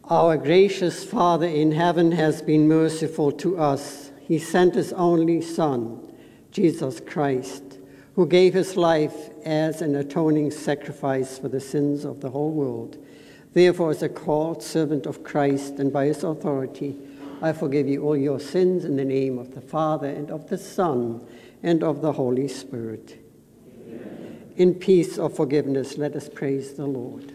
Our gracious Father in heaven has been merciful to us. He sent his only Son, Jesus Christ, who gave his life as an atoning sacrifice for the sins of the whole world. Therefore, as a called servant of Christ and by his authority, I forgive you all your sins in the name of the Father and of the Son and of the Holy Spirit. Amen. In peace of forgiveness, let us praise the Lord.